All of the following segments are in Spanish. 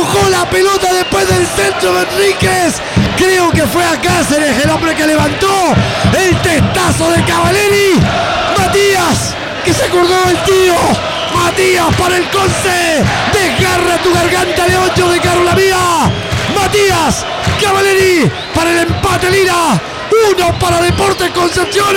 empujó la pelota después del centro de Enríquez. Creo que fue a Cáceres el hombre que levantó el testazo de Cavalieri. Matías, que se acordó del tío. Matías para el Conce. Desgarra tu garganta, Leoncho de Carlos la mía. Matías Cavalieri para el empate Lira. 1 para Deportes Concepción.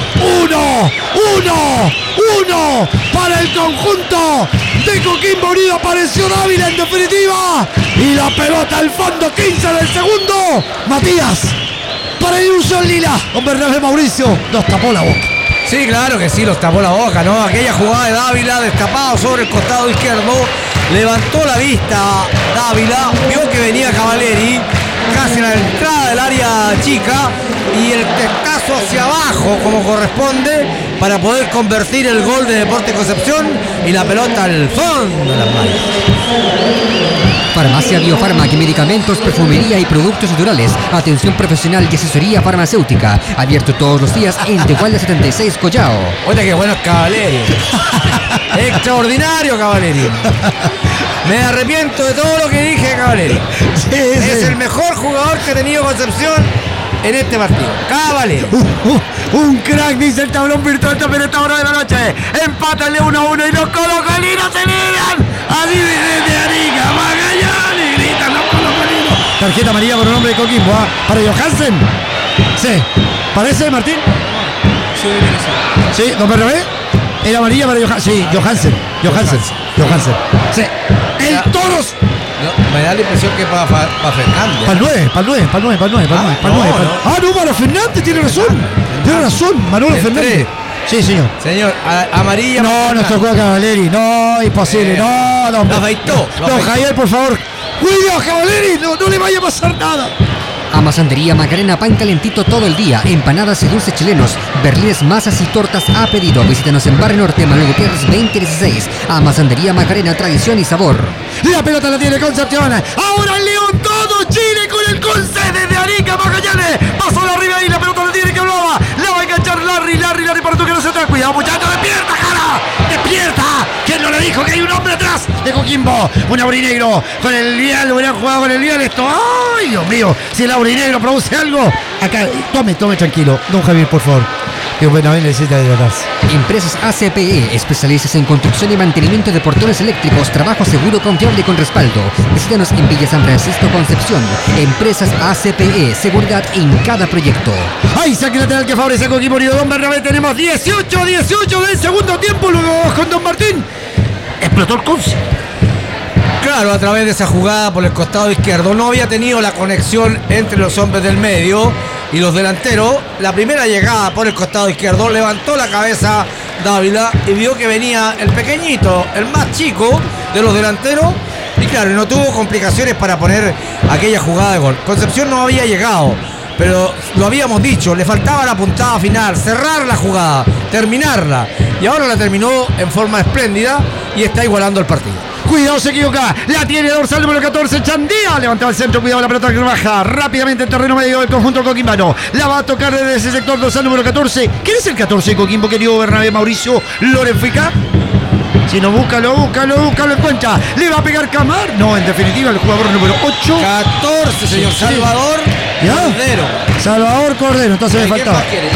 1 para el conjunto de Coquimbo Unido. Apareció Dávila en definitiva. Y la pelota al fondo, 15 del segundo. Matías para el uso Lila. Hombre, Bernabé Mauricio nos tapó la boca. Sí, claro que sí, los tapó la boca, ¿no? Aquella jugada de Dávila, destapado sobre el costado izquierdo, levantó la vista Dávila, vio que venía Cavalieri, casi en la entrada del área chica, y el testazo hacia abajo, como corresponde, para poder convertir el gol de Deportes Concepción, y la pelota al fondo de las manos. Farmacia Biofarmac, medicamentos, perfumería y productos naturales. Atención profesional y asesoría farmacéutica. Abierto todos los días en Tehuala 76 Collao. Oye, qué bueno es Cavalieri. Extraordinario Cavalieri. Me arrepiento de todo lo que dije de Cavalieri. Sí. Es el mejor jugador que ha tenido Concepción en este partido. Cavalieri. Un crack, dice el tablón virtual también a esta hora de la noche. Empátale 1-1 y los colocolinos se miran. Así desde Arica, Magallanes, gritan los colocolinos. Tarjeta amarilla por el nombre de Coquimbo, ¿ah? Para Johansen. Sí. ¿Parece, Martín? Sí, don Bernabé. Era amarilla para Johansen. Sí, Johansen. Sí. El Toros. No, me da la impresión que para Fernández. Para el 9. Ah, no, para Fernández, tiene razón. Manolo Fernández. Sí, señor. Señor, amarilla. No, nos tocó a Cavalieri. No, imposible. No, don Javier, por favor. Cuidado, Cavalieri. No le vaya a pasar nada. Amasandería Macarena, pan calentito todo el día, empanadas y dulces chilenos, berlines, masas y tortas a pedido. Visítanos en Barrio Norte, Manuel Gutiérrez 2016. Amasandería Macarena, tradición y sabor. La pelota la tiene Concepción. Ahora el León, todo Chile con el Conce desde Arica, Magallanes. Pasó la arriba y la pelota la tiene que Blova. La va a enganchar Larry para tú que no se te. Cuidado, muchachos, despierta, cara. Despierta. ¿Quién no le dijo que hay un hombre atrás de Coquimbo? Un aurinegro con el Vial, hubieran jugado con el Vial esto. Ay, Dios mío, si el aurinegro produce algo. Acá, tome tranquilo. Don Javier, por favor. Que Bernabé necesita hidratarse. Empresas ACPE, especialistas en construcción y mantenimiento de portones eléctricos, trabajo seguro, confiable y con respaldo. Visítanos en Villa San Francisco, Concepción. Empresas ACPE, seguridad en cada proyecto. ¡Ay, saque lateral que favorece a Coquimbo Unido! Don Bernabé, tenemos 18 del segundo tiempo. Luego con Don Martín. Explotó el Conce. Claro, a través de esa jugada por el costado izquierdo no había tenido la conexión entre los hombres del medio y los delanteros. La primera llegada por el costado izquierdo, levantó la cabeza Dávila y vio que venía el pequeñito, el más chico de los delanteros, y claro, no tuvo complicaciones para poner aquella jugada de gol. Concepción no había llegado, pero lo habíamos dicho, le faltaba la puntada final, cerrar la jugada, terminarla, y ahora la terminó en forma espléndida y está igualando el partido. Cuidado, se equivoca. La tiene dorsal número 14, Chandía. Levantaba el centro, cuidado la pelota que baja rápidamente en terreno medio del conjunto coquimbano. La va a tocar desde ese sector dorsal número 14. ¿Quién es el 14 de Coquimbo, querido Bernabé Mauricio Lorenfica? Si no, búscalo, encuentra. Le va a pegar Camar. No, en definitiva, el jugador número 8. 14, señor Salvador Cordero. Salvador Cordero, entonces me faltaba.